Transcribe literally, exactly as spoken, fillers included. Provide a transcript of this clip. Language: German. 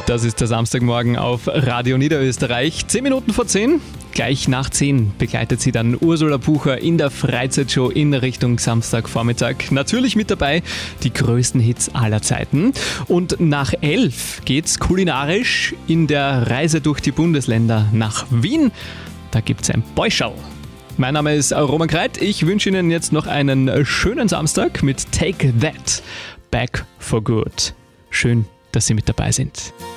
Das ist der Samstagmorgen auf Radio Niederösterreich. Zehn Minuten vor zehn. Gleich nach zehn begleitet sie dann Ursula Bucher in der Freizeitshow in Richtung Samstagvormittag. Natürlich mit dabei die größten Hits aller Zeiten. Und nach elf geht's kulinarisch in der Reise durch die Bundesländer nach Wien. Da gibt's ein Beuschau. Mein Name ist Roman Kreit. Ich wünsche Ihnen jetzt noch einen schönen Samstag mit Take That, Back for Good. Schön, dass Sie mit dabei sind.